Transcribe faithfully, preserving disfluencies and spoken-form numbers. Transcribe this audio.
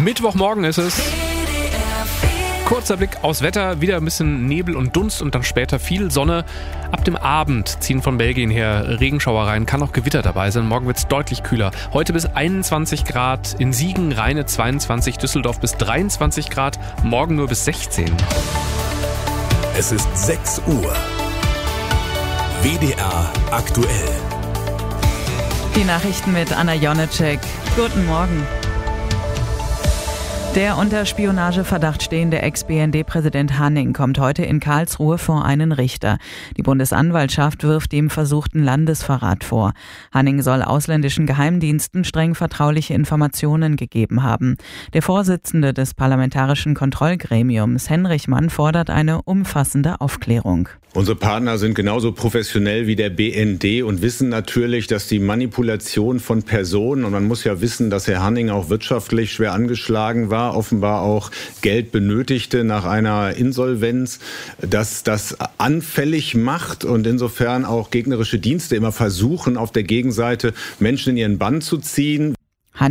Mittwochmorgen ist es. Kurzer Blick aufs Wetter, wieder ein bisschen Nebel und Dunst und dann später viel Sonne. Ab dem Abend ziehen von Belgien her Regenschauer rein, kann auch Gewitter dabei sein. Morgen wird es deutlich kühler. Heute bis einundzwanzig Grad, in Siegen, Rheine zweiundzwanzig, Düsseldorf bis dreiundzwanzig Grad, morgen nur bis sechzehn. Es ist sechs Uhr. W D R aktuell. Die Nachrichten mit Anna Jonecek. Guten Morgen. Der unter Spionageverdacht stehende Ex-B N D-Präsident Hanning kommt heute in Karlsruhe vor einen Richter. Die Bundesanwaltschaft wirft ihm versuchten Landesverrat vor. Hanning soll ausländischen Geheimdiensten streng vertrauliche Informationen gegeben haben. Der Vorsitzende des Parlamentarischen Kontrollgremiums, Henrich Mann, fordert eine umfassende Aufklärung. Unsere Partner sind genauso professionell wie der B N D und wissen natürlich, dass die Manipulation von Personen, und man muss ja wissen, dass Herr Hanning auch wirtschaftlich schwer angeschlagen war, offenbar auch Geld benötigte nach einer Insolvenz, dass das anfällig macht und insofern auch gegnerische Dienste immer versuchen, auf der Gegenseite Menschen in ihren Bann zu ziehen.